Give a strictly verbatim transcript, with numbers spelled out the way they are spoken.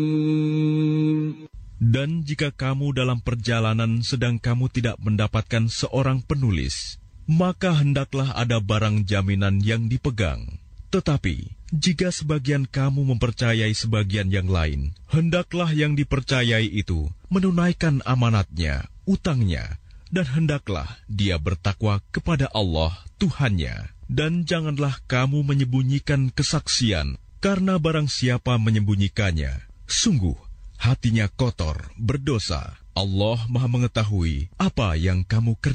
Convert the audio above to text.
Dan jika kamu dalam perjalanan sedang kamu tidak mendapatkan seorang penulis, maka hendaklah ada barang jaminan yang dipegang. Tetapi, jika sebagian kamu mempercayai sebagian yang lain, hendaklah yang dipercayai itu menunaikan amanatnya, utangnya, dan hendaklah dia bertakwa kepada Allah, Tuhannya. Dan janganlah kamu menyembunyikan kesaksian, karena barang siapa menyembunyikannya, sungguh hatinya kotor, berdosa. Allah Maha mengetahui apa yang kamu kerjakan.